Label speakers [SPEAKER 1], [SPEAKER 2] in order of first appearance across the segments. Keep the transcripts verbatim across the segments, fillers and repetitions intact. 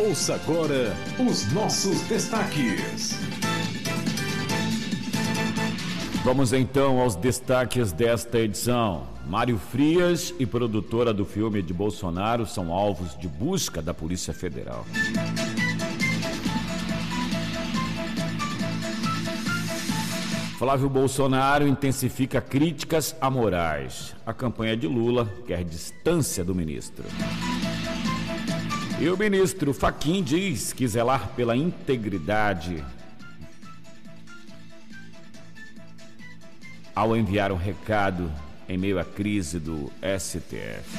[SPEAKER 1] Ouça agora os nossos destaques.
[SPEAKER 2] Vamos então aos destaques desta edição. Mário Frias e produtora do filme de Bolsonaro são alvos de busca da Polícia Federal. Flávio Bolsonaro intensifica críticas a Moraes. A campanha de Lula quer distância do ministro. E o ministro Fachin diz que zelar pela integridade ao enviar um recado em meio à crise do S T F.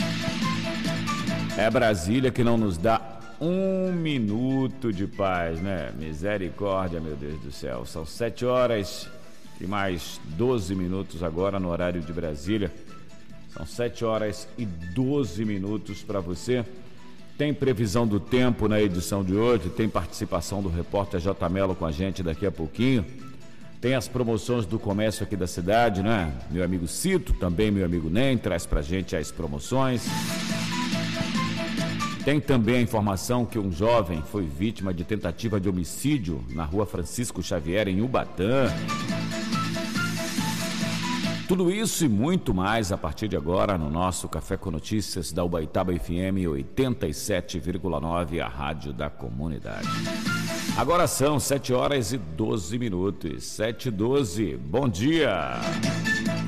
[SPEAKER 2] É Brasília que não nos dá um minuto de paz, né? Misericórdia, meu Deus do céu. São sete horas e mais doze minutos agora no horário de Brasília. São sete horas e doze minutos para você. Tem previsão do tempo na edição de hoje, tem participação do repórter J. Melo com a gente daqui a pouquinho. Tem as promoções do comércio aqui da cidade, né? Meu amigo Cito, também meu amigo Nem, traz pra gente as promoções. Tem também a informação que um jovem foi vítima de tentativa de homicídio na rua Francisco Xavier, em Ubatã. Tudo isso e muito mais a partir de agora no nosso Café com Notícias da Ubaitaba F M oitenta e sete vírgula nove, a rádio da comunidade. Agora são sete horas e doze minutos, sete e doze, bom dia!